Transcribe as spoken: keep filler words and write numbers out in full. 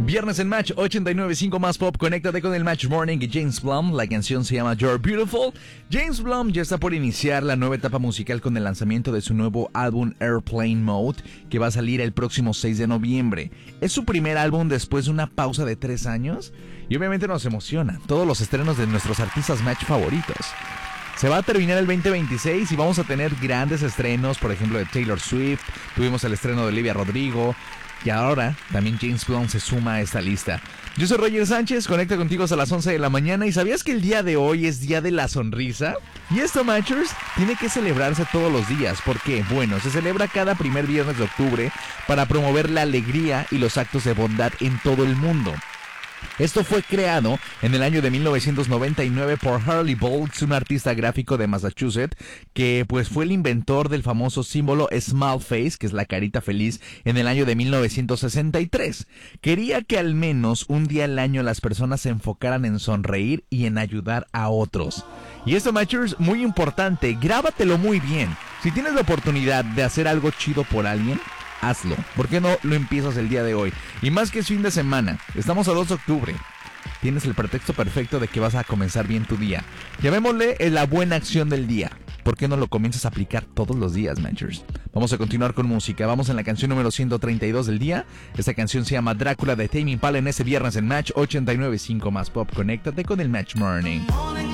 Viernes en Match ochenta y nueve punto cinco más pop. Conéctate con el Match Morning y James Blum. La canción se llama You're Beautiful. James Blum ya está por iniciar la nueva etapa musical con el lanzamiento de su nuevo álbum Airplane Mode, que va a salir el próximo seis de noviembre. Es su primer álbum después de una pausa de tres años y obviamente nos emociona todos los estrenos de nuestros artistas Match favoritos. Se va a terminar el veinte veintiséis y vamos a tener grandes estrenos, por ejemplo de Taylor Swift, tuvimos el estreno de Olivia Rodrigo y ahora también James Blum se suma a esta lista. Yo soy Roger Sánchez, conecta contigo hasta las once de la mañana. ¿Y sabías que el día de hoy es Día de la Sonrisa? Y esto, Matchers, tiene que celebrarse todos los días. ¿Por qué? Bueno, se celebra cada primer viernes de octubre para promover la alegría y los actos de bondad en todo el mundo. Esto fue creado en el año de mil novecientos noventa y nueve por Harley Boltz, un artista gráfico de Massachusetts, que pues fue el inventor del famoso símbolo Smile Face, que es la carita feliz, en el año de mil novecientos sesenta y tres. Quería que al menos un día al año las personas se enfocaran en sonreír y en ayudar a otros. Y esto, Matchers, muy importante, grábatelo muy bien. Si tienes la oportunidad de hacer algo chido por alguien, hazlo. ¿Por qué no lo empiezas el día de hoy? Y más que es fin de semana, estamos a dos de octubre. Tienes el pretexto perfecto de que vas a comenzar bien tu día. Llamémosle la buena acción del día. ¿Por qué no lo comienzas a aplicar todos los días, Matchers? Vamos a continuar con música. Vamos en la canción número ciento treinta y dos del día. Esta canción se llama Drácula de Tame Impala en ese viernes en Match ochenta y nueve punto cinco más pop. Conéctate con el Match Morning.